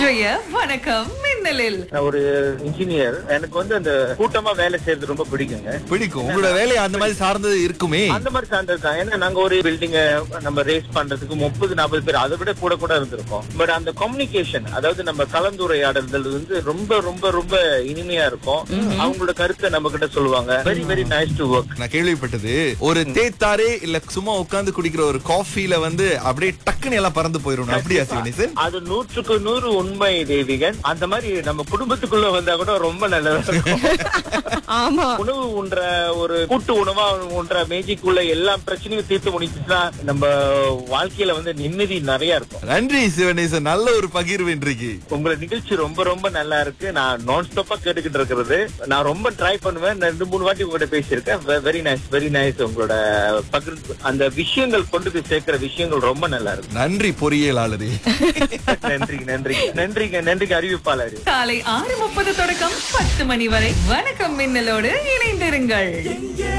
இன்றைய வணக்கம் மின்னலில். நான் ஒரு இன்ஜினியர். எனக்கு அந்த கூட்டமா வேலை செய்யறது ரொம்ப பிடிக்குங்க. பிடிக்கும். உங்களோட வேலை அந்த மாதிரி சார்ந்தது இருக்குமே. அந்த மாதிரி சார்ந்தது தான். ஏன்னா நாங்க ஒரு பில்டிங்க நம்ம ரேஸ் பண்றதுக்கு 30-40 பேர் அதை விட கூட இருந்திருக்கோம். பட் அந்த கம்யூனிகேஷன், அதாவது நம்ம கலந்துரையாடல்கள் ரொம்ப ரொம்ப ரொம்ப இனிமையா இருக்கும். அவங்களோட கருத்தை நம்ம கிட்ட சொல்லுவாங்க. Very very nice to work. நான் கேள்விப்பட்டது ஒரு தேத்தாரே இல்ல சும்மா உட்கார்ந்து குடிக்கிற ஒரு காஃபில அப்படியே டக்குன்னு எல்லாம் பறந்து போயிரும். அப்படியா சிவனேசன்? அது 100க்கு 100 உண்மை தேவிகன். அந்த மாதிரி நம்ம குடும்பத்துக்குள்ள வந்தா கூட ரொம்ப நல்லதா இருக்கும். ஆமா, உணவு உண்ற ஒரு கூட்டு உணவா உண்ற மேஜிக்குள்ள எல்லா பிரச்சனையும் தீர்த்து முடிச்சுன்னா நம்ம வாழ்க்கையில நிம்மதி நிறைய இருக்கும். நன்றி சிவனேசன், நல்ல ஒரு பகிர்வு இன்றைக்கு. உங்களோட நிகழ்ச்சி ரொம்ப ரொம்ப நல்லா இருக்கு. நான் நான் ஸ்டாப்பா கேட்டுக்கிட்டு இருக்கிறது. நான் ரொம்ப ட்ரை பண்ணுவேன். 2-3 வாட்டி உங்கள்கிட்ட பேசியிருக்கேன். Very nice, very nice. உங்களோட பகிர்ந்து அந்த விஷயங்கள் கொண்டு போய் சேர்க்கிற விஷயங்கள் ரொம்ப நல்லா இருக்கு. நன்றி பொறியியலாளரே. நன்றி நன்றி நன்றிங்க நன்றிங்க அறிவிப்பாளர். காலை 6:30 தொடக்கம் 10 மணி வரை வணக்கம் மின்னலோடு இணைந்திருங்கள்.